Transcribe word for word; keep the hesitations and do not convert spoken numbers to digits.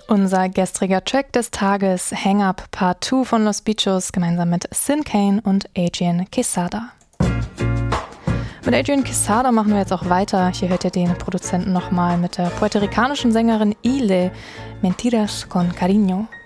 Unser gestriger Track des Tages, Hang Up Part zwei von Los Bichos, gemeinsam mit Sin Kane und Adrian Quesada. Mit Adrian Quesada machen wir jetzt auch weiter. Hier hört ihr den Produzenten nochmal mit der puerto-ricanischen Sängerin Ile, Mentiras con Cariño.